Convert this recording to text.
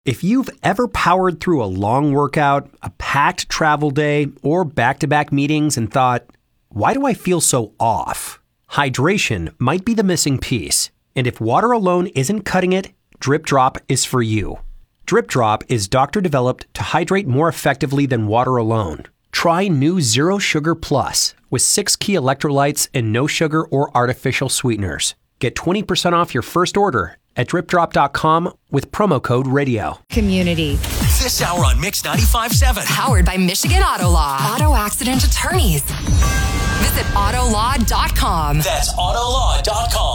If you've ever powered through a long workout, a packed travel day, or back-to-back meetings and thought, why do I feel so off? Hydration might be the missing piece. And if water alone isn't cutting it, Drip Drop is for you. Drip Drop is doctor-developed to hydrate more effectively than water alone. Try new Zero Sugar Plus with 6 key electrolytes and no sugar or artificial sweeteners. Get 20% off your first order at dripdrop.com with promo code radio. Community. This hour on Mix 95.7. Powered by Michigan Auto Law. Auto accident attorneys. Visit autolaw.com. That's autolaw.com.